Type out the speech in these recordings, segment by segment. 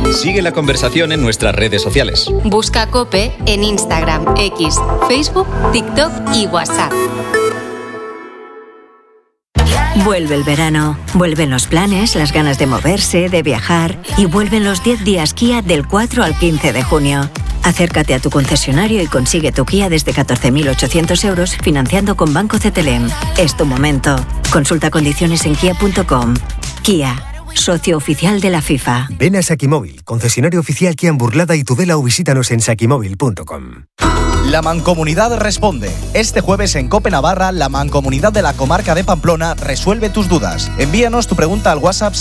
Sigue la conversación en nuestras redes sociales. Busca COPE en Instagram, X, Facebook, TikTok y WhatsApp. Vuelve el verano, vuelven los planes, las ganas de moverse, de viajar y vuelven los 10 días Kia del 4 al 15 de junio. Acércate a tu concesionario y consigue tu Kia desde 14.800 euros financiando con Banco CTLM. Es tu momento. Consulta condiciones en kia.com. Kia, socio oficial de la FIFA. Ven a Sakimóvil, concesionario oficial Kia en Burlada y Tudela, o visítanos en sakimóvil.com. La Mancomunidad responde. Este jueves en COPE Navarra, la Mancomunidad de la Comarca de Pamplona resuelve tus dudas. Envíanos tu pregunta al WhatsApp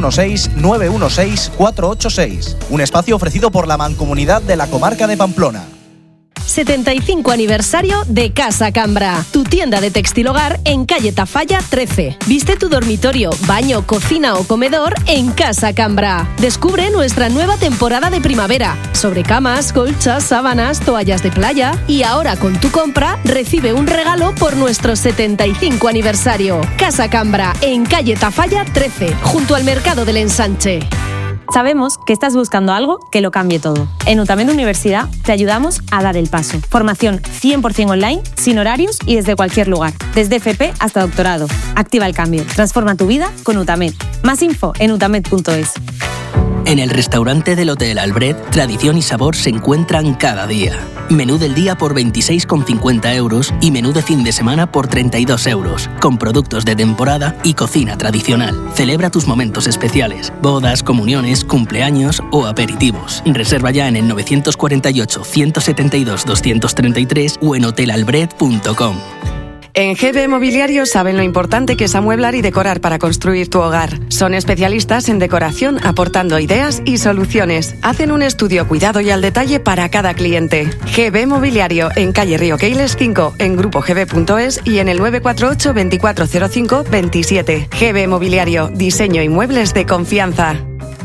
616-916-486. Un espacio ofrecido por la Mancomunidad de la Comarca de Pamplona. 75 aniversario de Casa Cambra, tu tienda de textil hogar en calle Tafalla 13. Viste tu dormitorio, baño, cocina o comedor en Casa Cambra. Descubre nuestra nueva temporada de primavera, sobre camas, colchas, sábanas, toallas de playa, y ahora con tu compra recibe un regalo por nuestro 75 aniversario. Casa Cambra en calle Tafalla 13, junto al Mercado del Ensanche. Sabemos que estás buscando algo que lo cambie todo. En UTAMED Universidad te ayudamos a dar el paso. Formación 100% online, sin horarios y desde cualquier lugar. Desde FP hasta doctorado. Activa el cambio. Transforma tu vida con UTAMED. Más info en utamed.es. En el restaurante del Hotel Albret, tradición y sabor se encuentran cada día. Menú del día por 26,50 euros y menú de fin de semana por 32 euros, con productos de temporada y cocina tradicional. Celebra tus momentos especiales, bodas, comuniones, cumpleaños o aperitivos. Reserva ya en el 948-172-233 o en hotelalbret.com. En GB Mobiliario saben lo importante que es amueblar y decorar para construir tu hogar. Son especialistas en decoración, aportando ideas y soluciones. Hacen un estudio cuidado y al detalle para cada cliente. GB Mobiliario, en calle Río Keiles 5, en grupogb.es y en el 948 2405 27. GB Mobiliario, diseño y muebles de confianza.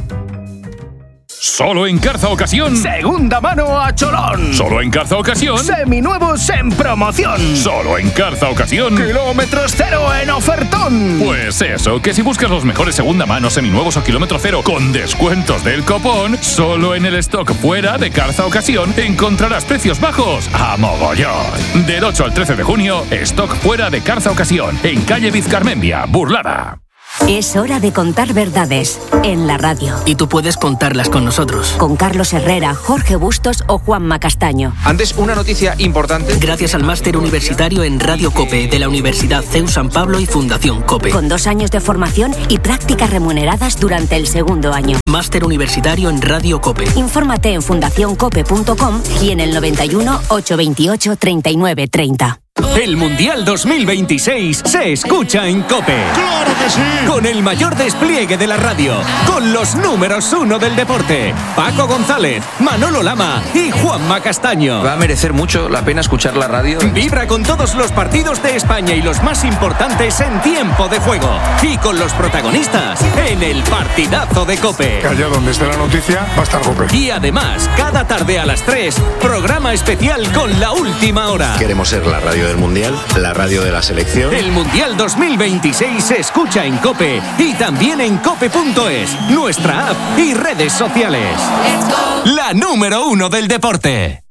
Solo en Carza Ocasión. Segunda mano a cholón. Solo en Carza Ocasión. Seminuevos en promoción. Solo en Carza Ocasión. Kilómetros cero en ofertón. Pues eso, que si buscas los mejores segunda mano, seminuevos o kilómetro cero con descuentos del copón, solo en el stock fuera de Carza Ocasión encontrarás precios bajos a mogollón. Del 8 al 13 de junio, stock fuera de Carza Ocasión, en calle Vizcarmendia, Burlada. Es hora de contar verdades en la radio. Y tú puedes contarlas con nosotros. Con Carlos Herrera, Jorge Bustos o Juanma Castaño. Antes, una noticia importante. Gracias al máster universitario en Radio COPE de la Universidad CEU San Pablo y Fundación COPE. Con 2 años de formación y prácticas remuneradas durante el segundo año. Máster universitario en Radio COPE. Infórmate en fundacioncope.com y en el 91 828 39 30. El Mundial 2026 se escucha en COPE. ¡Claro que sí! Con el mayor despliegue de la radio, con los números 1 del deporte, Paco González, Manolo Lama y Juanma Castaño. Va a merecer mucho la pena escuchar la radio. Vibra con todos los partidos de España y los más importantes en tiempo de juego. Y con los protagonistas en el partidazo de COPE. Allá donde esté la noticia, va a estar COPE. Y además, cada tarde a las 3, programa especial con La Última Hora. Queremos ser la radio del Mundial, la radio de la selección. El Mundial 2026 se escucha en COPE y también en cope.es, nuestra app y redes sociales. La número 1 del deporte.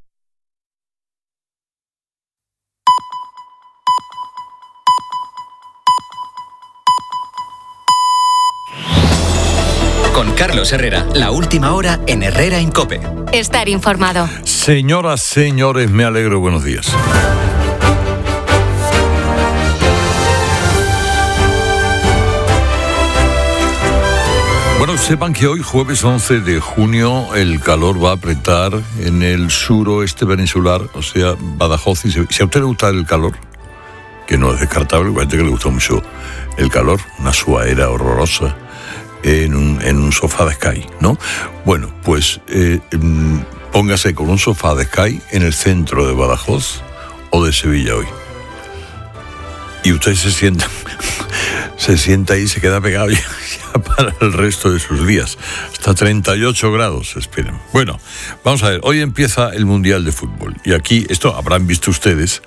Con Carlos Herrera, la última hora en Herrera en COPE. Estar informado. Señoras, señores, me alegro. Buenos días. Bueno, sepan que hoy, jueves 11 de junio, el calor va a apretar en el suroeste peninsular, o sea, Badajoz. Y si a usted le gusta el calor, que no es descartable, hay gente que le gusta mucho el calor, una suadera horrorosa en un sofá de Sky, ¿no? Bueno, pues póngase con un sofá de Sky en el centro de Badajoz o de Sevilla hoy. Y usted se sienta ahí y se queda pegado ya para el resto de sus días. Hasta 38 grados se esperan. Bueno, vamos a ver. Hoy empieza el Mundial de Fútbol. Y aquí, esto habrán visto ustedes,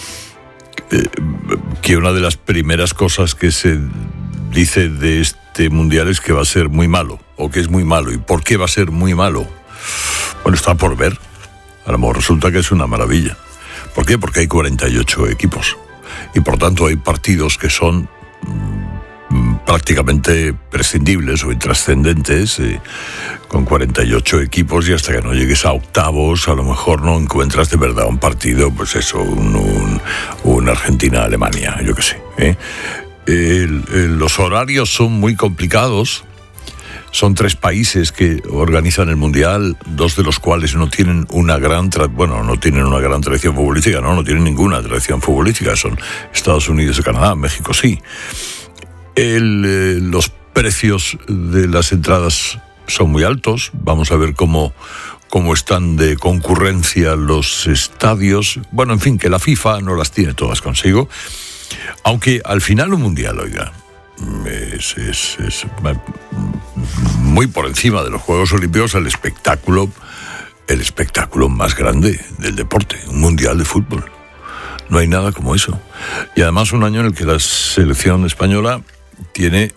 que una de las primeras cosas que se dice de este Mundial es que va a ser muy malo. o que es muy malo. ¿Y por qué va a ser muy malo? Bueno, está por ver. A lo mejor resulta que es una maravilla. ¿Por qué? Porque hay 48 equipos. Y por tanto hay partidos que son prácticamente prescindibles o intrascendentes, con 48 equipos, y hasta que no llegues a octavos a lo mejor no encuentras de verdad un partido, pues eso, un Argentina-Alemania, yo qué sé. Los horarios son muy complicados. Son 3 países que organizan el Mundial, 2 de los cuales no tienen una gran tradición futbolística, no tienen ninguna tradición futbolística, son Estados Unidos y Canadá. México sí. Los precios de las entradas son muy altos. Vamos a ver cómo están de concurrencia los estadios. Bueno, en fin, que la FIFA no las tiene todas consigo. Aunque al final un Mundial, oiga, es muy por encima de los Juegos Olímpicos el espectáculo más grande del deporte, un Mundial de fútbol. No hay nada como eso. Y además un año en el que la selección española tiene,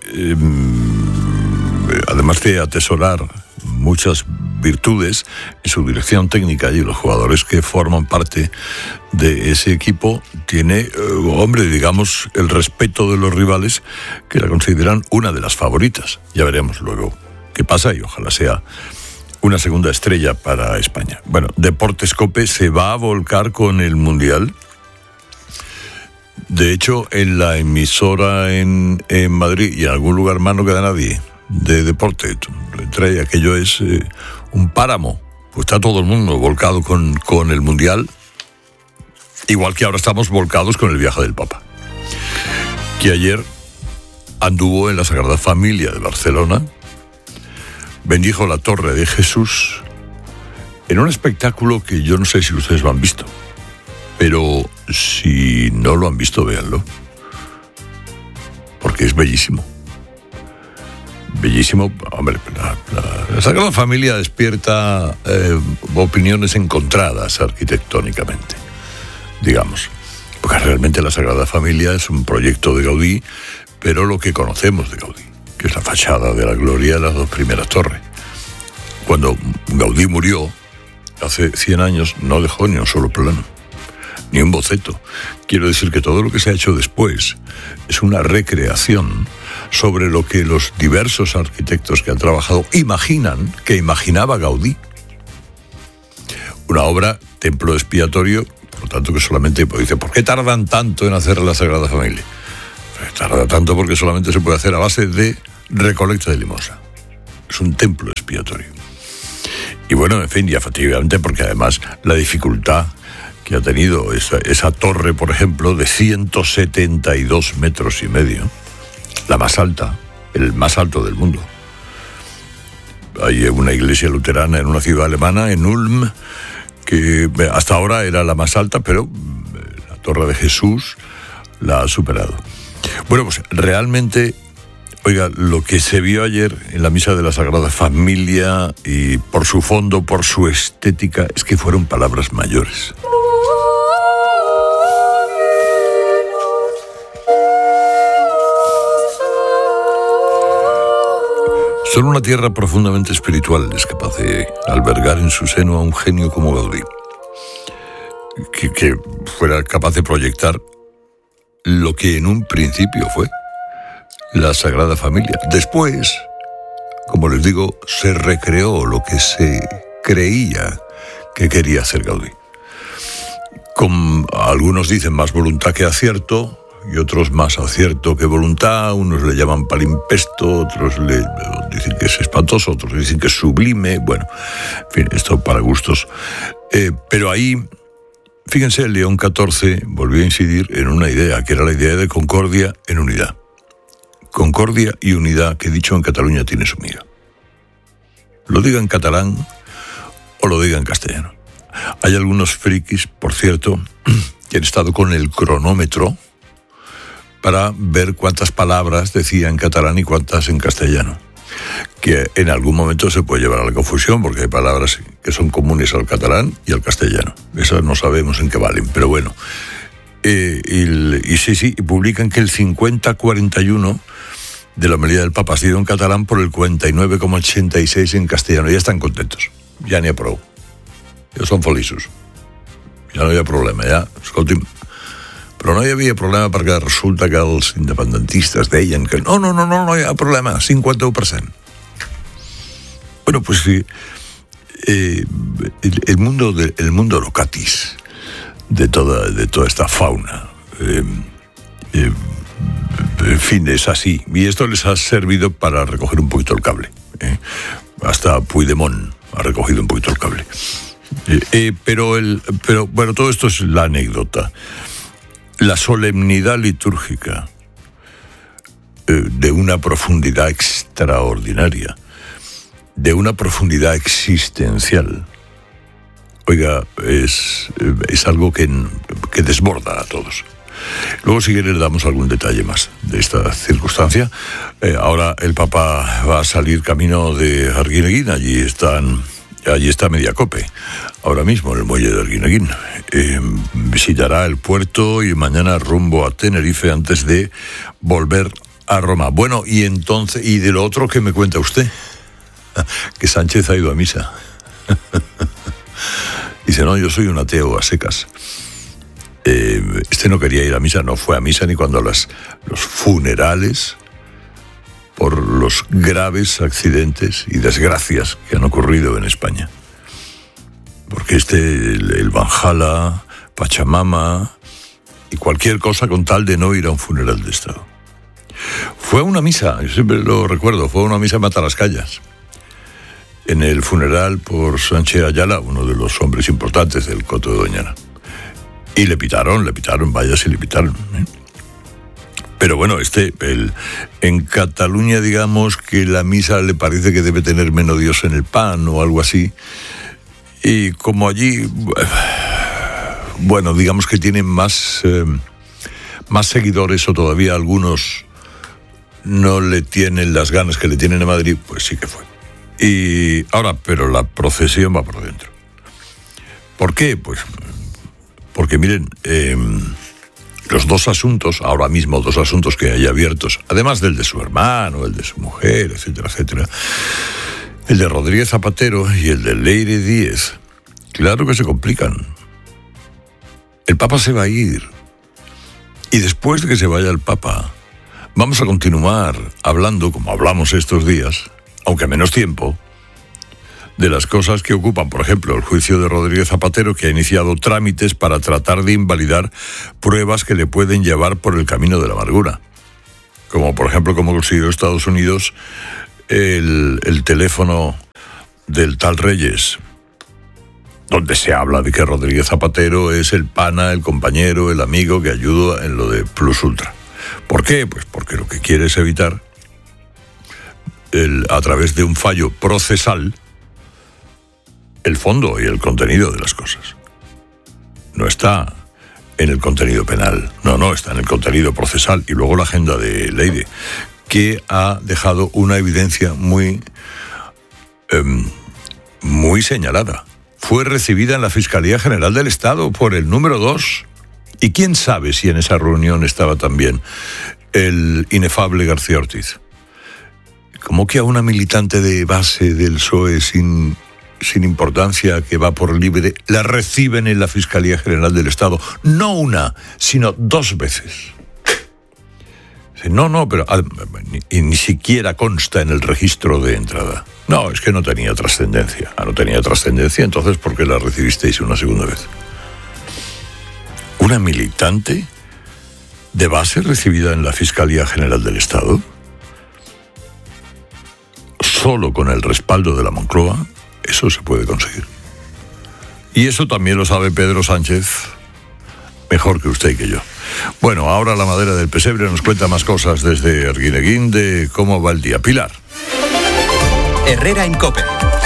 además de atesorar muchas virtudes en su dirección técnica, y los jugadores que forman parte de ese equipo, tiene, digamos, el respeto de los rivales, que la consideran una de las favoritas. Ya veremos luego qué pasa, y ojalá sea una segunda estrella para España. Bueno, Deportes COPE se va a volcar con el Mundial. De hecho, en la emisora en Madrid y en algún lugar más no queda nadie de deporte. Entre aquello es un páramo. Pues está todo el mundo volcado con el Mundial, igual que ahora estamos volcados con el viaje del Papa, que ayer anduvo en la Sagrada Familia de Barcelona, bendijo la Torre de Jesús, en un espectáculo que yo no sé si ustedes lo han visto, pero si no lo han visto, véanlo, porque es bellísimo. Bellísimo. Hombre, la Sagrada Familia despierta opiniones encontradas arquitectónicamente, digamos, porque realmente la Sagrada Familia es un proyecto de Gaudí, pero lo que conocemos de Gaudí, que es la fachada de la gloria de las 2 primeras torres. Cuando Gaudí murió hace 100 años, no dejó ni un solo plano, ni un boceto. Quiero decir que todo lo que se ha hecho después es una recreación sobre lo que los diversos arquitectos que han trabajado imaginan que imaginaba Gaudí. Una obra, templo expiatorio, por lo tanto que solamente, dice, ¿por qué tardan tanto en hacer la Sagrada Familia? Tarda tanto porque solamente se puede hacer a base de recolecta de limosna. Es un templo expiatorio. Y bueno, en fin, y efectivamente, porque además la dificultad que ha tenido esa torre, por ejemplo, de 172 metros y medio, la más alta, el más alto del mundo. Hay una iglesia luterana en una ciudad alemana, en Ulm, que hasta ahora era la más alta, pero la Torre de Jesús la ha superado. Bueno, pues realmente, oiga, lo que se vio ayer en la misa de la Sagrada Familia, y por su fondo, por su estética, es que fueron palabras mayores. Solo una tierra profundamente espiritual es capaz de albergar en su seno a un genio como Gaudí, que fuera capaz de proyectar lo que en un principio fue la Sagrada Familia. Después, como les digo, se recreó lo que se creía que quería hacer Gaudí. Con, algunos dicen, más voluntad que acierto, y otros más acierto que voluntad. Unos le llaman palimpsesto, otros le dicen que es espantoso, otros dicen que es sublime. Bueno, en fin, esto para gustos. Pero ahí, fíjense, León XIV volvió a incidir en una idea, que era la idea de concordia en unidad. Concordia y unidad, que dicho en Cataluña tiene su miga. Lo diga en catalán o lo diga en castellano. Hay algunos frikis, por cierto, que han estado con el cronómetro para ver cuántas palabras decía en catalán y cuántas en castellano, que en algún momento se puede llevar a la confusión, porque hay palabras que son comunes al catalán y al castellano. Esas no sabemos en qué valen, pero bueno. Y sí, publican que el 50-41 de la homilía del Papa ha sido en catalán por el 49,86 en castellano. Ya están contentos. Ja n'hi ha prou. Ja són feliços. Ja no hi ha problema, ja. Escolti'm, però no hi havia problema perquè resulta que els independentistes deien que no hi ha problema, 51%. Bueno, pues sí, el mundo locatis de toda esta fauna, en fin, es así. Y esto les ha servido para recoger un poquito el cable. Hasta Puigdemont ha recogido un poquito el cable. Pero bueno, todo esto es la anécdota. La solemnidad litúrgica de una profundidad extraordinaria, de una profundidad existencial. Oiga, es algo que desborda a todos. Luego, si quiere, le damos algún detalle más de esta circunstancia. Ahora el Papa va a salir camino de Arguineguín. Allí está Mediacope, ahora mismo en el muelle de Arguineguín. Visitará el puerto y mañana rumbo a Tenerife antes de volver a Roma. Bueno, y entonces, ¿y de lo otro que me cuenta usted? Que Sánchez ha ido a misa. Dice, no, yo soy un ateo a secas. Este no quería ir a misa, no fue a misa ni cuando los funerales por los graves accidentes y desgracias que han ocurrido en España. Porque el Valhalla, Pachamama y cualquier cosa con tal de no ir a un funeral de Estado. Fue a una misa, yo siempre lo recuerdo, fue a una misa en Matalascallas, en el funeral por Sánchez Ayala, uno de los hombres importantes del Coto de Doñana. Y le pitaron, vaya si le pitaron. Pero bueno, en Cataluña, digamos que la misa le parece que debe tener menos Dios en el pan o algo así. Y como allí, bueno, digamos que tienen más seguidores, o todavía algunos no le tienen las ganas que le tienen en Madrid, pues sí que fue. Y ahora, pero la procesión va por dentro. ¿Por qué? Pues porque miren, los dos asuntos, ahora mismo dos asuntos que hay abiertos, además del de su hermano, el de su mujer, etcétera, etcétera, el de Rodríguez Zapatero y el de Leire Díez, claro que se complican. El Papa se va a ir. Y después de que se vaya el Papa, vamos a continuar hablando, como hablamos estos días, aunque menos tiempo, de las cosas que ocupan, por ejemplo, el juicio de Rodríguez Zapatero, que ha iniciado trámites para tratar de invalidar pruebas que le pueden llevar por el camino de la amargura. Como, por ejemplo, cómo consiguió Estados Unidos el teléfono del tal Reyes, donde se habla de que Rodríguez Zapatero es el pana, el compañero, el amigo que ayuda en lo de Plus Ultra. ¿Por qué? Pues porque lo que quiere es evitar, a través de un fallo procesal, el fondo y el contenido de las cosas. No está en el contenido penal, no, está en el contenido procesal. Y luego la agenda de Leire, que ha dejado una evidencia muy señalada. Fue recibida en la Fiscalía General del Estado por el número 2. Y quién sabe si en esa reunión estaba también el inefable García Ortiz. ¿Cómo que a una militante de base del PSOE sin importancia, que va por libre, la reciben en la Fiscalía General del Estado? No una, sino 2 veces. No, pero ni siquiera consta en el registro de entrada. No, es que no tenía trascendencia. No tenía trascendencia, entonces ¿por qué la recibisteis una segunda vez? ¿Una militante de base recibida en la Fiscalía General del Estado? Solo con el respaldo de la Moncloa, eso se puede conseguir. Y eso también lo sabe Pedro Sánchez mejor que usted y que yo. Bueno, ahora la madera del pesebre nos cuenta más cosas desde Arguineguín de cómo va el día. Pilar. Herrera en COPE.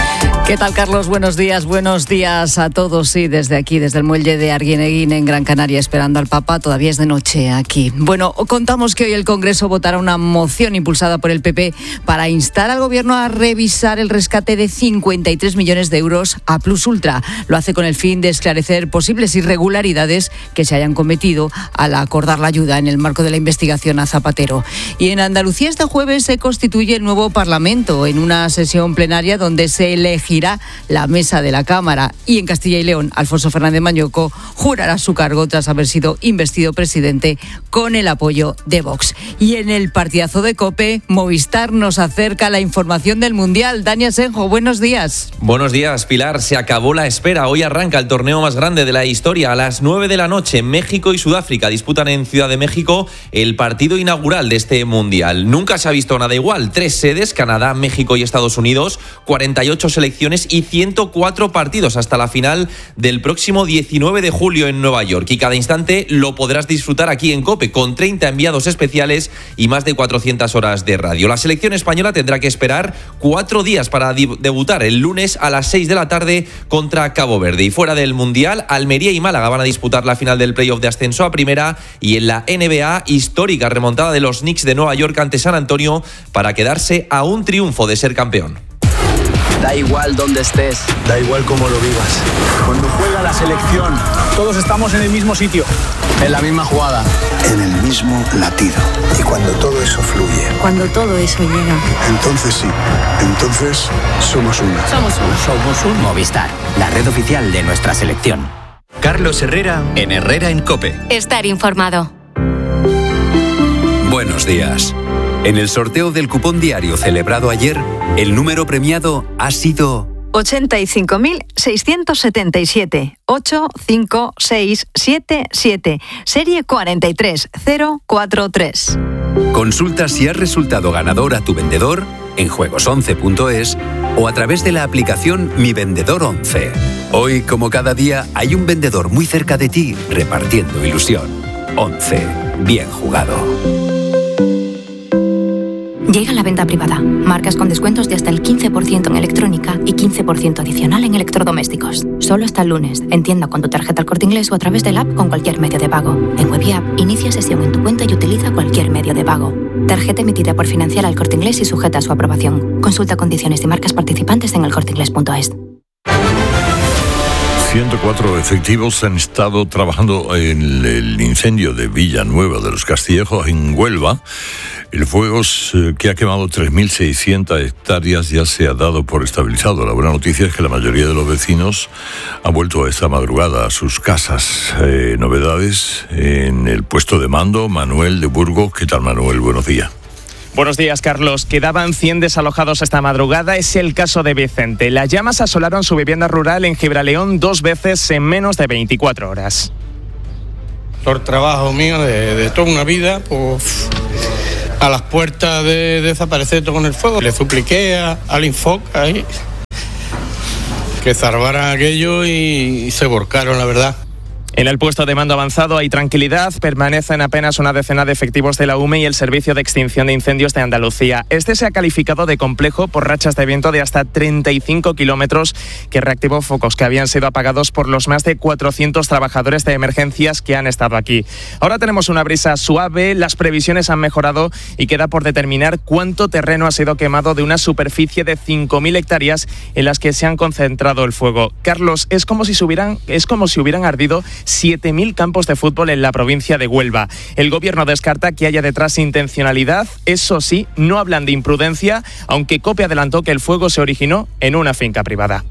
¿Qué tal, Carlos? Buenos días a todos. Sí, desde aquí, desde el muelle de Arguineguín en Gran Canaria, esperando al Papa. Todavía es de noche aquí. Bueno, contamos que hoy el Congreso votará una moción impulsada por el PP para instar al Gobierno a revisar el rescate de 53 millones de euros a Plus Ultra. Lo hace con el fin de esclarecer posibles irregularidades que se hayan cometido al acordar la ayuda en el marco de la investigación a Zapatero. Y en Andalucía este jueves se constituye el nuevo Parlamento en una sesión plenaria donde se elegirá la mesa de la Cámara, y en Castilla y León Alfonso Fernández Mañueco jurará su cargo tras haber sido investido presidente con el apoyo de Vox. Y en el partidazo de COPE, Movistar nos acerca la información del Mundial. Dani Asenjo, buenos días. Buenos días, Pilar. Se acabó la espera. Hoy arranca el torneo más grande de la historia. A las 9 de la noche, México y Sudáfrica disputan en Ciudad de México el partido inaugural de este Mundial. Nunca se ha visto nada igual. 3 sedes, Canadá, México y Estados Unidos, 48 selecciones y 104 partidos hasta la final del próximo 19 de julio en Nueva York. Y cada instante lo podrás disfrutar aquí en COPE, con 30 enviados especiales y más de 400 horas de radio. La selección española tendrá que esperar 4 días para debutar el lunes a las 6 de la tarde contra Cabo Verde. Y fuera del Mundial, Almería y Málaga van a disputar la final del playoff de ascenso a primera, y en la NBA, histórica remontada de los Knicks de Nueva York ante San Antonio para quedarse a un triunfo de ser campeón. Da igual dónde estés, da igual cómo lo vivas. Cuando juega la selección, todos estamos en el mismo sitio, en la misma jugada, en el mismo latido. Y cuando todo eso fluye, cuando todo eso llega, entonces sí, entonces somos uno. Somos un Movistar, la red oficial de nuestra selección. Carlos Herrera en Herrera en COPE. Estar informado. Buenos días. En el sorteo del cupón diario celebrado ayer, el número premiado ha sido 85.677 85677, serie 43043. Consulta si has resultado ganador a tu vendedor en juegos11.es o a través de la aplicación Mi Vendedor 11. Hoy, como cada día, hay un vendedor muy cerca de ti repartiendo ilusión. 11. Bien jugado. Llega la venta privada. Marcas con descuentos de hasta el 15% en electrónica y 15% adicional en electrodomésticos. Solo hasta el lunes. En tienda con tu tarjeta El Corte Inglés o a través del app con cualquier medio de pago. En web y app, inicia sesión en tu cuenta y utiliza cualquier medio de pago. Tarjeta emitida por Financiera El Corte Inglés y sujeta a su aprobación. Consulta condiciones y marcas participantes en elcorteingles.es. 104 efectivos han estado trabajando en el incendio de Villanueva de los Castillejos, en Huelva. El fuego que ha quemado 3.600 hectáreas ya se ha dado por estabilizado. La buena noticia es que la mayoría de los vecinos han vuelto esta madrugada a sus casas. Novedades en el puesto de mando, Manuel de Burgos. ¿Qué tal, Manuel? Buenos días. Buenos días, Carlos. Quedaban 100 desalojados esta madrugada. Es el caso de Vicente. Las llamas asolaron su vivienda rural en Gibraleón 2 veces en menos de 24 horas. Por trabajo mío de toda una vida, pues a las puertas de desaparecer todo con el fuego. Le supliqué al Infoc ahí que zarparan aquello y se volcaron, la verdad. En el puesto de mando avanzado hay tranquilidad, permanecen apenas una decena de efectivos de la UME y el Servicio de Extinción de Incendios de Andalucía. Este se ha calificado de complejo por rachas de viento de hasta 35 kilómetros que reactivó focos que habían sido apagados por los más de 400 trabajadores de emergencias que han estado aquí. Ahora tenemos una brisa suave, las previsiones han mejorado y queda por determinar cuánto terreno ha sido quemado de una superficie de 5.000 hectáreas en las que se han concentrado el fuego. Carlos, es como si hubieran ardido 7.000 campos de fútbol en la provincia de Huelva. El gobierno descarta que haya detrás intencionalidad. Eso sí, no hablan de imprudencia, aunque COPE adelantó que el fuego se originó en una finca privada.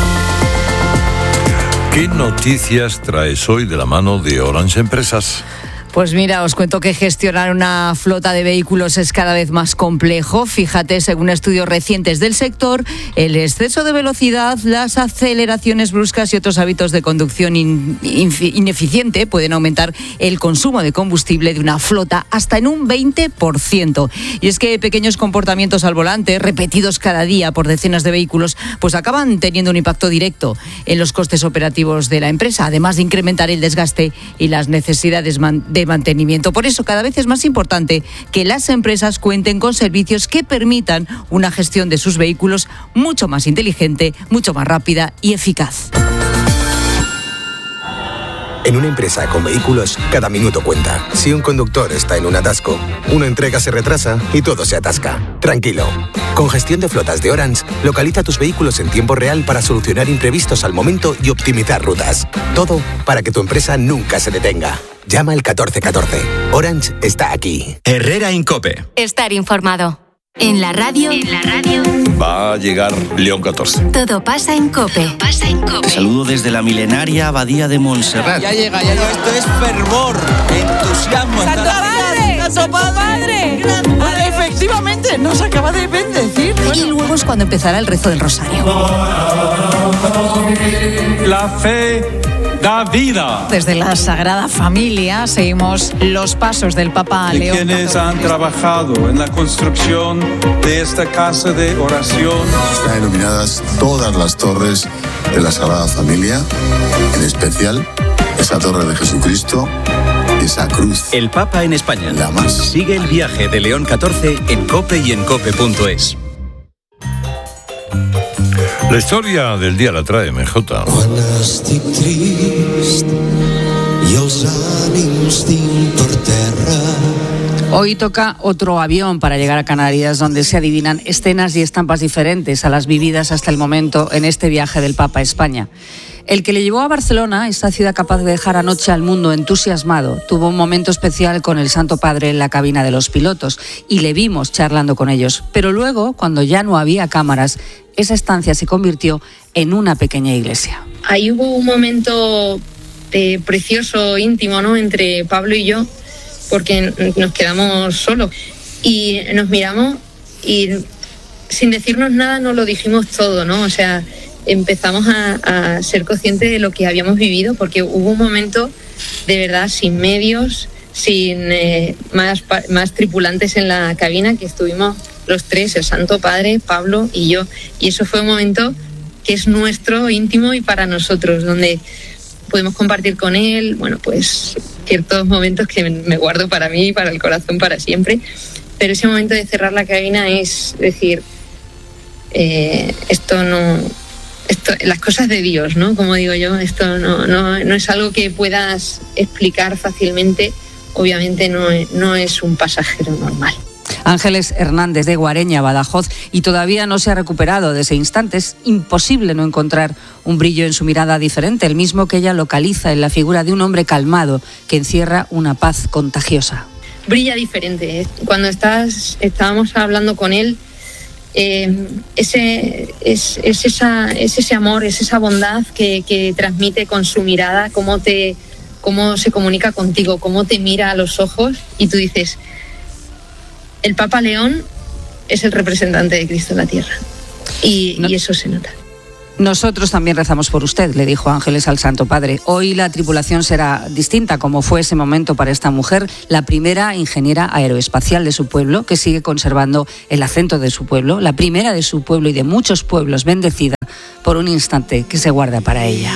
¿Qué noticias traes hoy de la mano de Orange Empresas? Pues mira, os cuento que gestionar una flota de vehículos es cada vez más complejo. Fíjate, según estudios recientes del sector, el exceso de velocidad, las aceleraciones bruscas y otros hábitos de conducción ineficiente pueden aumentar el consumo de combustible de una flota hasta en un 20%. Y es que pequeños comportamientos al volante, repetidos cada día por decenas de vehículos, pues acaban teniendo un impacto directo en los costes operativos de la empresa, además de incrementar el desgaste y las necesidades de de mantenimiento. Por eso cada vez es más importante que las empresas cuenten con servicios que permitan una gestión de sus vehículos mucho más inteligente, mucho más rápida y eficaz. En una empresa con vehículos, cada minuto cuenta. Si un conductor está en un atasco, una entrega se retrasa y todo se atasca. Tranquilo. Con gestión de flotas de Orange, localiza tus vehículos en tiempo real para solucionar imprevistos al momento y optimizar rutas. Todo para que tu empresa nunca se detenga. Llama al 1414. Orange está aquí. Herrera Incope. Estar informado. En la radio. Va a llegar León 14. Todo pasa en COPE. Te saludo desde la milenaria Abadía de Montserrat. Ya llega. Esto es fervor, entusiasmo. ¡Santo Padre! ¡Santo Padre! Efectivamente, nos acaba de bendecir. Y luego es cuando empezará el rezo del rosario. La fe da vida. Desde la Sagrada Familia seguimos los pasos del Papa León XIV. Quienes han trabajado en la construcción de esta casa de oración. Están iluminadas todas las torres de la Sagrada Familia, en especial esa torre de Jesucristo, esa cruz. El Papa en España. La más. Sigue el viaje de León XIV en COPE y en COPE.es. La historia del día la trae MJ. Hoy toca otro avión para llegar a Canarias, donde se adivinan escenas y estampas diferentes a las vividas hasta el momento en este viaje del Papa a España. El que le llevó a Barcelona, esta ciudad capaz de dejar anoche al mundo entusiasmado, tuvo un momento especial con el Santo Padre en la cabina de los pilotos y le vimos charlando con ellos. Pero luego, cuando ya no había cámaras, esa estancia se convirtió en una pequeña iglesia. Ahí hubo un momento precioso, íntimo, ¿no?, entre Pablo y yo, porque nos quedamos solos y nos miramos y sin decirnos nada nos lo dijimos todo, ¿no? O sea, empezamos a ser conscientes de lo que habíamos vivido, porque hubo un momento de verdad sin medios, sin más tripulantes en la cabina, que estuvimos los tres, el Santo Padre, Pablo y yo, y eso fue un momento que es nuestro, íntimo y para nosotros, donde pudimos compartir con él, bueno, pues ciertos momentos que me guardo para mí y para el corazón para siempre, pero ese momento de cerrar la cabina es decir, las cosas de Dios, ¿no? Como digo yo, esto no es algo que puedas explicar fácilmente, obviamente no es un pasajero normal. Ángeles Hernández, de Guareña, Badajoz, y todavía no se ha recuperado de ese instante. Es imposible no encontrar un brillo en su mirada diferente, el mismo que ella localiza en la figura de un hombre calmado que encierra una paz contagiosa. Brilla diferente. Cuando estábamos hablando con él, es ese amor, es esa bondad que transmite con su mirada, cómo se comunica contigo, cómo te mira a los ojos y tú dices, el Papa León es el representante de Cristo en la tierra y eso se nota. Nosotros también rezamos por usted, le dijo Ángeles al Santo Padre. Hoy la tripulación será distinta, como fue ese momento para esta mujer, la primera ingeniera aeroespacial de su pueblo, que sigue conservando el acento de su pueblo, la primera de su pueblo y de muchos pueblos, bendecida por un instante que se guarda para ella.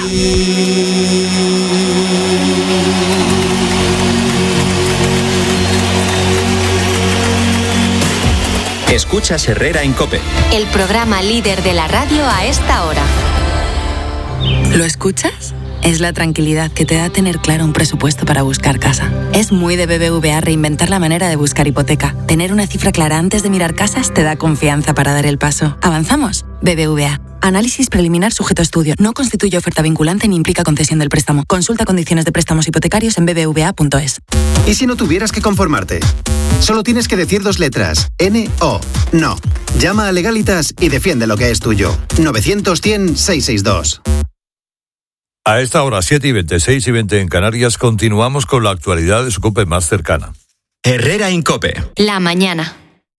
Escuchas Herrera en COPE. El programa líder de la radio a esta hora. ¿Lo escuchas? Es la tranquilidad que te da tener claro un presupuesto para buscar casa. Es muy de BBVA reinventar la manera de buscar hipoteca. Tener una cifra clara antes de mirar casas te da confianza para dar el paso. ¿Avanzamos? BBVA. Análisis preliminar sujeto a estudio. No constituye oferta vinculante ni implica concesión del préstamo. Consulta condiciones de préstamos hipotecarios en bbva.es. ¿Y si no tuvieras que conformarte? Solo tienes que decir 2 letras. N-O. No. Llama a Legalitas y defiende lo que es tuyo. 900-100-662. A esta hora, 7:20, 6:20 en Canarias, continuamos con la actualidad de su COPE más cercana. Herrera en COPE. La mañana.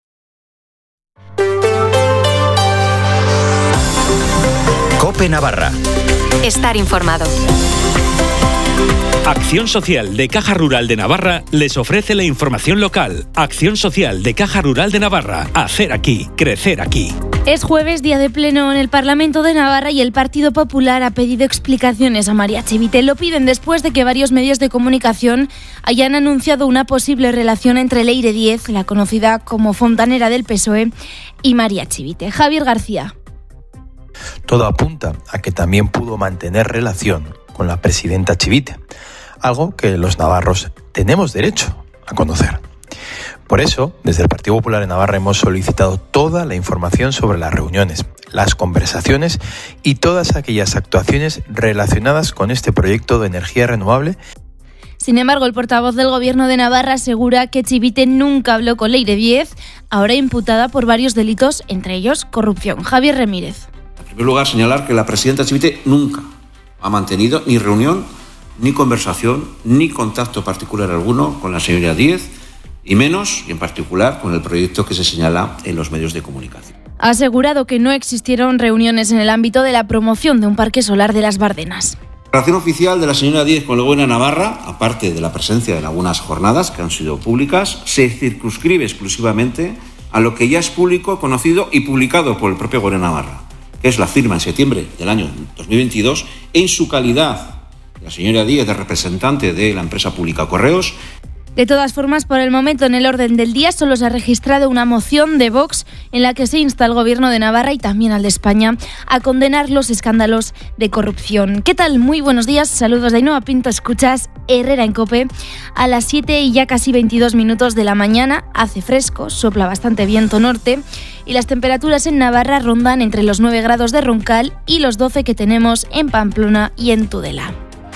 COPE Navarra. Estar informado. Acción Social de Caja Rural de Navarra les ofrece la información local. Acción Social de Caja Rural de Navarra. Hacer aquí, crecer aquí. Es jueves, día de pleno en el Parlamento de Navarra y el Partido Popular ha pedido explicaciones a María Chivite. Lo piden después de que varios medios de comunicación hayan anunciado una posible relación entre Leire Díez, la conocida como fontanera del PSOE, y María Chivite. Javier García. Todo apunta a que también pudo mantener relación con la presidenta Chivite, algo que los navarros tenemos derecho a conocer. Por eso, desde el Partido Popular en Navarra hemos solicitado toda la información sobre las reuniones, las conversaciones y todas aquellas actuaciones relacionadas con este proyecto de energía renovable. Sin embargo, el portavoz del Gobierno de Navarra asegura que Chivite nunca habló con Leire Díez, ahora imputada por varios delitos, entre ellos corrupción. Javier Ramírez. En primer lugar, señalar que la presidenta Chivite nunca ha mantenido ni reunión, ni conversación, ni contacto particular alguno con la señora Díez, y menos, y en particular, con el proyecto que se señala en los medios de comunicación. Ha asegurado que no existieron reuniones en el ámbito de la promoción de un parque solar de las Bardenas. La relación oficial de la señora Díez con el Gobierno de Navarra, aparte de la presencia en algunas jornadas que han sido públicas, se circunscribe exclusivamente a lo que ya es público, conocido y publicado por el propio Gobierno de Navarra, que es la firma en septiembre del año 2022 en su calidad, la señora Díez, de representante de la empresa pública Correos. De todas formas, por el momento en el orden del día solo se ha registrado una moción de Vox en la que se insta al Gobierno de Navarra y también al de España a condenar los escándalos de corrupción. ¿Qué tal? Muy buenos días, saludos de Ainhoa Pinto, escuchas Herrera en COPE. A las 7 y ya casi 22 minutos de la mañana hace fresco, sopla bastante viento norte y las temperaturas en Navarra rondan entre los 9 grados de Roncal y los 12 que tenemos en Pamplona y en Tudela.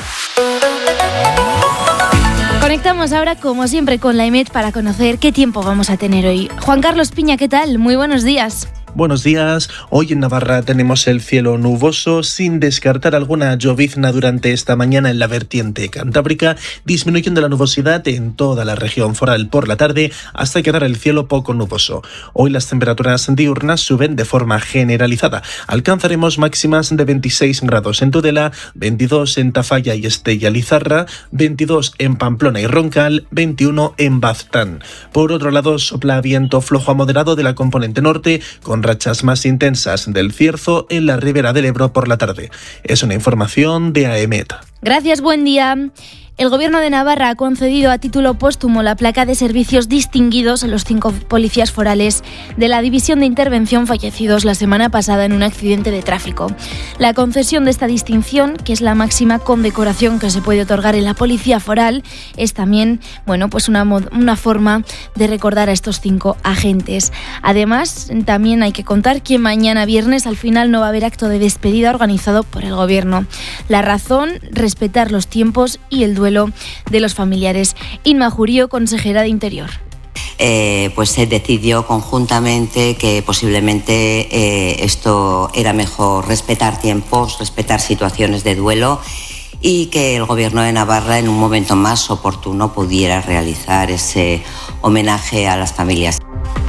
Conectamos ahora, como siempre, con la EMET para conocer qué tiempo vamos a tener hoy. Juan Carlos Piña, ¿qué tal? Muy buenos días. Buenos días. Hoy en Navarra tenemos el cielo nuboso, sin descartar alguna llovizna durante esta mañana en la vertiente cantábrica, disminuyendo la nubosidad en toda la región foral por la tarde hasta quedar el cielo poco nuboso. Hoy las temperaturas diurnas suben de forma generalizada. Alcanzaremos máximas de 26 grados en Tudela, 22 en Tafalla y Estella Lizarra, 22 en Pamplona y Roncal, 21 en Baztán. Por otro lado, sopla viento flojo a moderado de la componente norte, con rachas más intensas del Cierzo en la ribera del Ebro por la tarde. Es una información de AEMET. Gracias, buen día. El Gobierno de Navarra ha concedido a título póstumo la placa de servicios distinguidos a los 5 policías forales de la División de Intervención fallecidos la semana pasada en un accidente de tráfico. La concesión de esta distinción, que es la máxima condecoración que se puede otorgar en la policía foral, es también, una forma de recordar a estos 5 agentes. Además, también hay que contar que mañana viernes al final no va a haber acto de despedida organizado por el Gobierno. La razón, respetar los tiempos y el duelo de los familiares. Inma Jurío, consejera de Interior. Pues se decidió conjuntamente que posiblemente esto era mejor respetar tiempos, respetar situaciones de duelo y que el Gobierno de Navarra en un momento más oportuno pudiera realizar ese homenaje a las familias.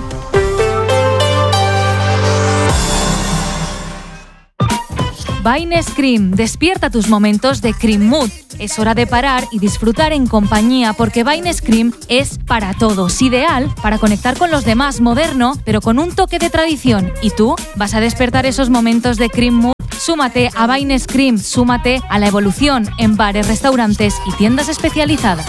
Vine Scream, despierta tus momentos de Cream Mood. Es hora de parar y disfrutar en compañía porque Vine Scream es para todos, ideal para conectar con los demás, moderno, pero con un toque de tradición. ¿Y tú? ¿Vas a despertar esos momentos de Cream Mood? Súmate a Vine Scream, súmate a la evolución en bares, restaurantes y tiendas especializadas.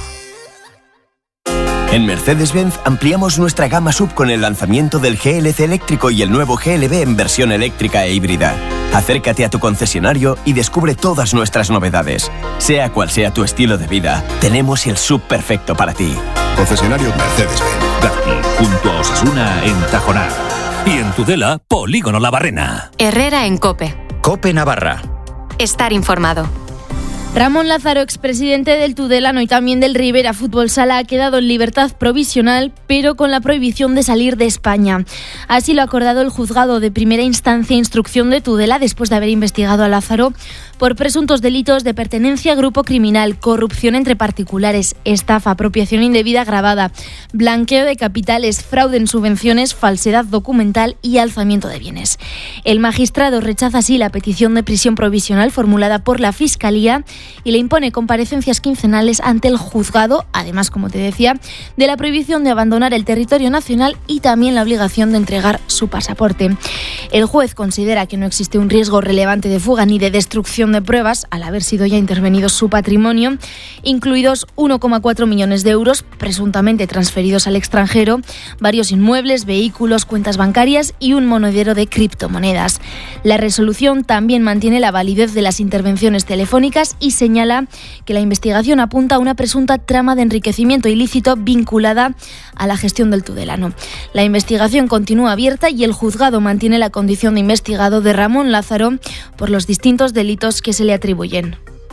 En Mercedes-Benz ampliamos nuestra gama SUV con el lanzamiento del GLC eléctrico y el nuevo GLB en versión eléctrica e híbrida. Acércate a tu concesionario y descubre todas nuestras novedades. Sea cual sea tu estilo de vida, tenemos el SUV perfecto para ti. Concesionario Mercedes-Benz. Darty, junto a Osasuna en Tajonar. Y en Tudela, Polígono La Barrena. Herrera en COPE. COPE Navarra. Estar informado. Ramón Lázaro, expresidente del Tudelano y también del Rivera Fútbol Sala, ha quedado en libertad provisional, pero con la prohibición de salir de España. Así lo ha acordado el juzgado de primera instancia e instrucción de Tudela después de haber investigado a Lázaro por presuntos delitos de pertenencia a grupo criminal, corrupción entre particulares, estafa, apropiación indebida agravada, blanqueo de capitales, fraude en subvenciones, falsedad documental y alzamiento de bienes. El magistrado rechaza así la petición de prisión provisional formulada por la Fiscalía y le impone comparecencias quincenales ante el juzgado, además, como te decía, de la prohibición de abandonar el territorio nacional y también la obligación de entregar su pasaporte. El juez considera que no existe un riesgo relevante de fuga ni de destrucción de pruebas al haber sido ya intervenido su patrimonio, incluidos 1,4 millones de euros presuntamente transferidos al extranjero, varios inmuebles, vehículos, cuentas bancarias y un monedero de criptomonedas. La resolución también mantiene la validez de las intervenciones telefónicas y señala que la investigación apunta a una presunta trama de enriquecimiento ilícito vinculada a la gestión del Tudelano. La investigación continúa abierta y el juzgado mantiene la condición de investigado de Ramón Lázaro por los distintos delitos que se le atribuyen.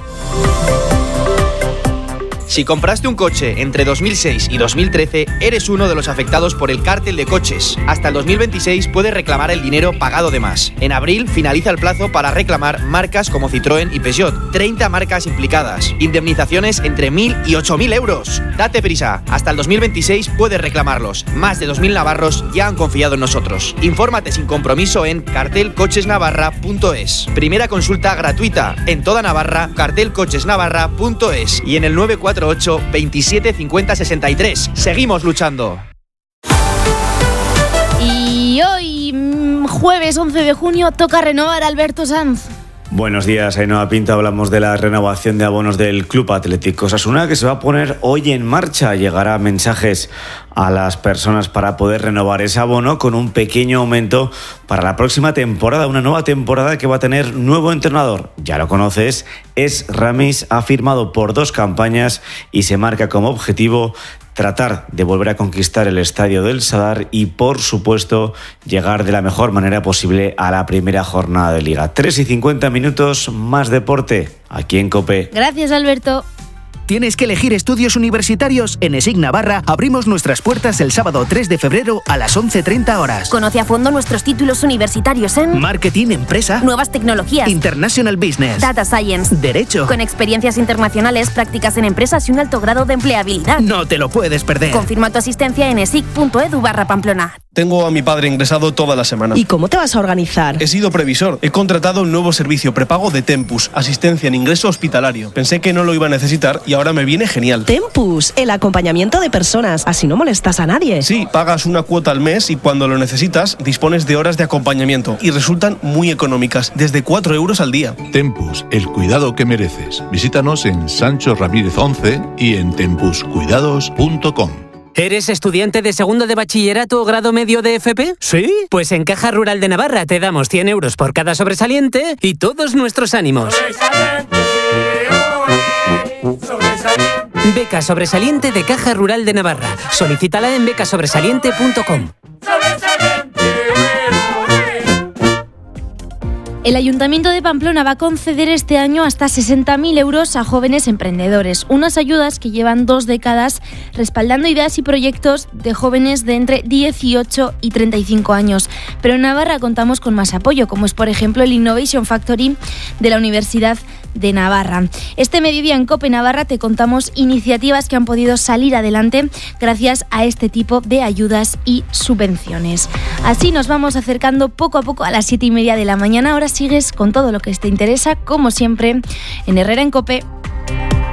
Si compraste un coche entre 2006 y 2013, eres uno de los afectados por el cártel de coches. Hasta el 2026 puedes reclamar el dinero pagado de más. En abril finaliza el plazo para reclamar marcas como Citroën y Peugeot. 30 marcas implicadas. Indemnizaciones entre 1.000 y 8.000 euros. Date prisa. Hasta el 2026 puedes reclamarlos. Más de 2.000 navarros ya han confiado en nosotros. Infórmate sin compromiso en cartelcochesnavarra.es. Primera consulta gratuita. En toda Navarra, cartelcochesnavarra.es. Y en el 948 27 50 63. Seguimos luchando. Y hoy, jueves 11 de junio, toca renovar a Alberto Sanz. Buenos días, Ainhoa Pinto. Hablamos de la renovación de abonos del Club Atlético Osasuna, que se va a poner hoy en marcha. Llegará mensajes a las personas para poder renovar ese abono con un pequeño aumento para la próxima temporada, una nueva temporada que va a tener nuevo entrenador. Ya lo conoces, es Ramis, ha firmado por 2 campañas y se marca como objetivo tratar de volver a conquistar el estadio del Sadar y, por supuesto, llegar de la mejor manera posible a la primera jornada de Liga. 3:50, más deporte, aquí en COPE. Gracias, Alberto. ¿Tienes que elegir estudios universitarios? En ESIC Navarra abrimos nuestras puertas el sábado 3 de febrero a las 11:30 horas. Conoce a fondo nuestros títulos universitarios en Marketing, Empresa, Nuevas Tecnologías, International Business, Data Science, Derecho, con experiencias internacionales, prácticas en empresas y un alto grado de empleabilidad. No te lo puedes perder. Confirma tu asistencia en esic.edu/Pamplona. Tengo a mi padre ingresado toda la semana. ¿Y cómo te vas a organizar? He sido previsor. He contratado un nuevo servicio prepago de Tempus, asistencia en ingreso hospitalario. Pensé que no lo iba a necesitar y ahora me viene genial. Tempus, el acompañamiento de personas. Así no molestas a nadie. Sí, pagas una cuota al mes y cuando lo necesitas dispones de horas de acompañamiento y resultan muy económicas, desde 4 euros al día. Tempus, el cuidado que mereces. Visítanos en Sancho Ramírez 11 y en tempuscuidados.com. ¿Eres estudiante de segundo de bachillerato o grado medio de FP? ¿Sí? Pues en Caja Rural de Navarra te damos 100 euros por cada sobresaliente y todos nuestros ánimos. Beca sobresaliente de Caja Rural de Navarra. Solicítala en becasobresaliente.com. El Ayuntamiento de Pamplona va a conceder este año hasta 60.000 euros a jóvenes emprendedores, unas ayudas que llevan 2 décadas respaldando ideas y proyectos de jóvenes de entre 18 y 35 años. Pero en Navarra contamos con más apoyo, como es por ejemplo el Innovation Factory de la Universidad de Navarra. Este mediodía en COPE Navarra te contamos iniciativas que han podido salir adelante gracias a este tipo de ayudas y subvenciones. Así nos vamos acercando poco a poco a las 7:30 de la mañana. Ahora sigues con todo lo que te interesa, como siempre, en Herrera en COPE.